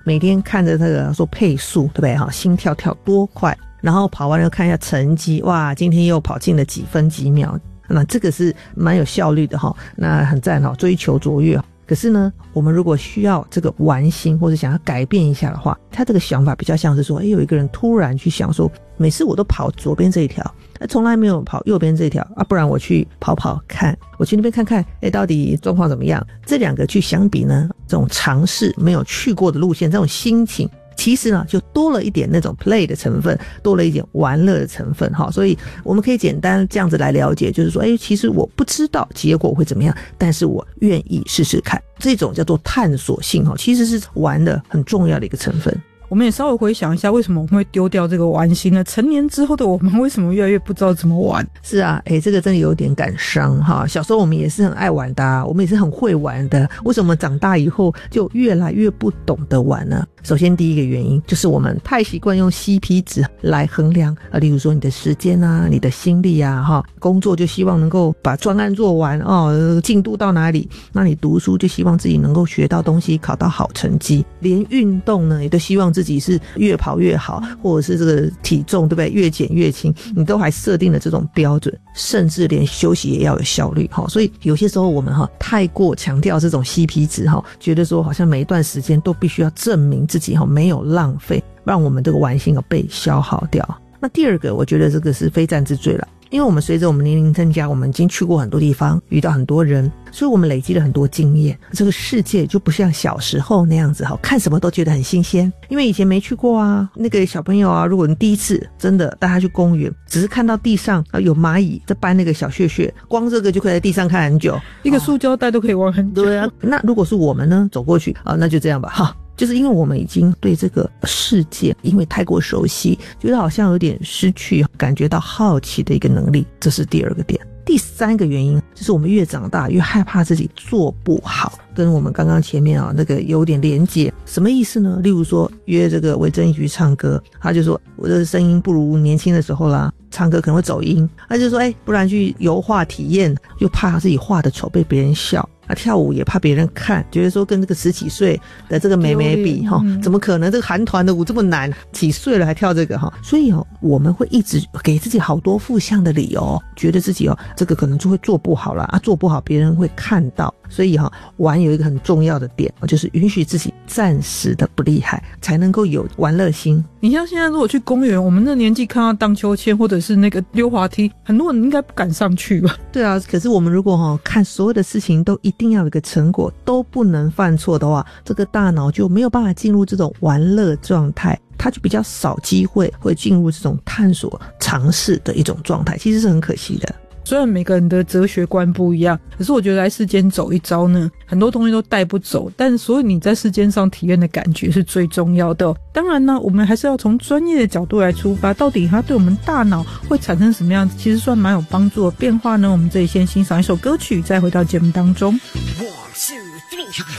每天看着那个说配速，对不对？心跳跳多快，然后跑完了看一下成绩，哇，今天又跑进了几分几秒，那这个是蛮有效率的那很赞追求卓越。可是呢，我们如果需要这个玩心或者想要改变一下的话，他这个想法比较像是说，有一个人突然去想说，每次我都跑左边这一条，从来没有跑右边这一条不然我去跑跑看，我去那边看看到底状况怎么样。这两个去相比呢，这种尝试没有去过的路线，这种心情其实呢就多了一点那种 play 的成分，多了一点玩乐的成分所以我们可以简单这样子来了解，就是说其实我不知道结果会怎么样，但是我愿意试试看，这种叫做探索性其实是玩的很重要的一个成分。 我们也稍微回想一下，为什么我们会丢掉这个玩心呢？成年之后的我们为什么越来越不知道怎么玩？ 是啊，这个真的有点感伤小时候我们也是很爱玩的我们也是很会玩的，为什么长大以后就越来越不懂得玩呢？首先第一个原因就是我们太习惯用 CP 值来衡量例如说你的时间你的心力工作就希望能够把专案做完进度到哪里，那你读书就希望自己能够学到东西，考到好成绩，连运动呢也都希望自己是越跑越好，或者是这个体重对不对越减越轻，你都还设定了这种标准，甚至连休息也要有效率所以有些时候我们太过强调这种 CP 值觉得说好像每一段时间都必须要证明自己没有浪费，让我们这个玩心被消耗掉。那第二个我觉得这个是非战之罪了，因为我们随着我们年龄增加，我们已经去过很多地方，遇到很多人，所以我们累积了很多经验，这个世界就不像小时候那样子看什么都觉得很新鲜。因为以前没去过那个小朋友如果你第一次真的带他去公园，只是看到地上有蚂蚁在搬那个小屑屑，光这个就可以在地上看很久， 一个塑胶袋都可以玩很久。 对啊，那如果是我们呢走过去那就这样吧就是因为我们已经对这个世界因为太过熟悉，觉得好像有点失去感觉到好奇的一个能力，这是第二个点。第三个原因就是我们越长大越害怕自己做不好，跟我们刚刚前面那个有点连结。什么意思呢？例如说约这个韦正一去唱歌，他就说我的声音不如年轻的时候啦，唱歌可能会走音，他就说不然去油画体验，又怕自己画的丑被别人笑跳舞也怕别人看，觉得说跟这个10几岁的这个妹妹比怎么可能这个韩团的舞这么难，几岁了还跳这个所以我们会一直给自己好多负向的理由，觉得自己这个可能就会做不好了做不好别人会看到。所以玩有一个很重要的点，就是允许自己暂时的不厉害，才能够有玩乐心。 你像现在如果去公园，我们那年纪看到荡秋千或者是那个溜滑梯，很多人应该不敢上去吧？ 对啊，可是我们如果看所有的事情都一定要有一个成果，都不能犯错的话，这个大脑就没有办法进入这种玩乐状态，它就比较少机会会进入这种探索尝试的一种状态，其实是很可惜的。 虽然每个人的哲学观不一样，可是我觉得来世间走一遭呢，很多东西都带不走，但所以你在世间上体验的感觉是最重要的当然呢，我们还是要从专业的角度来出发，到底它对我们大脑会产生什么样子，其实算蛮有帮助的变化呢。我们这里先欣赏一首歌曲，再回到节目当中。